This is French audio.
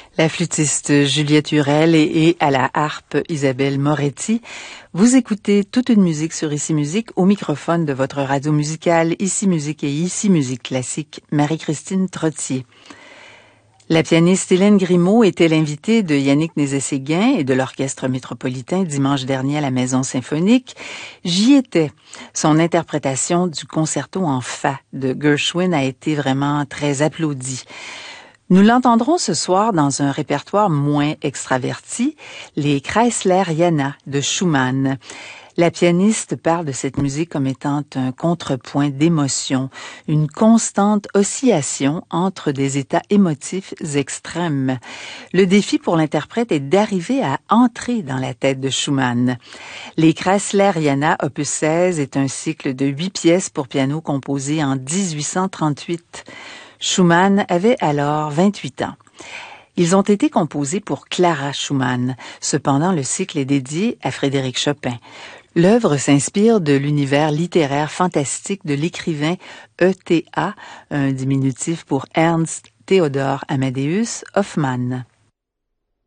La flûtiste Juliette Hurel et à la harpe Isabelle Moretti. Vous écoutez toute une musique sur Ici Musique au microphone de votre radio musicale Ici Musique et Ici Musique classique, Marie-Christine Trottier. La pianiste Hélène Grimaud était l'invitée de Yannick Nézet-Séguin et de l'Orchestre métropolitain dimanche dernier à la Maison symphonique. J'y étais. Son interprétation du concerto en fa de Gershwin a été vraiment très applaudie. Nous l'entendrons ce soir dans un répertoire moins extraverti, les Kreisleriana de Schumann. La pianiste parle de cette musique comme étant un contrepoint d'émotions, une constante oscillation entre des états émotifs extrêmes. Le défi pour l'interprète est d'arriver à entrer dans la tête de Schumann. Les Kreisleriana, opus 16, est un cycle de 8 pièces pour piano composé en 1838. Schumann avait alors 28 ans. Ils ont été composés pour Clara Schumann. Cependant, le cycle est dédié à Frédéric Chopin. L'œuvre s'inspire de l'univers littéraire fantastique de l'écrivain E.T.A., un diminutif pour Ernst Theodor Amadeus Hoffmann.